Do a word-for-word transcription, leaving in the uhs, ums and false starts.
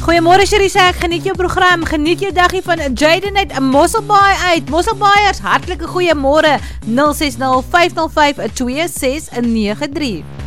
Goeiemôre Sherisa, ek geniet jou program, geniet jou daggie van Jaden uit Mosselbaai uit. Mosselbaaiers, hartlike goeiemôre. nul ses nul vyf nul vyf twee ses nege drie.